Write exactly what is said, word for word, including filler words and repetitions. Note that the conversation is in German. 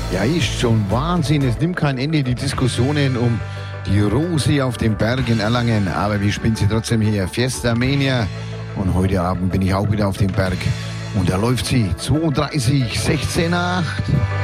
Ja, ist schon Wahnsinn. Es nimmt kein Ende, die Diskussionen um die Rosi auf dem Berg in Erlangen. Aber wir spielen sie trotzdem hier. Fiesta Mania. Und heute Abend bin ich auch wieder auf dem Berg. Und da läuft sie zweiunddreißig sechzehn acht.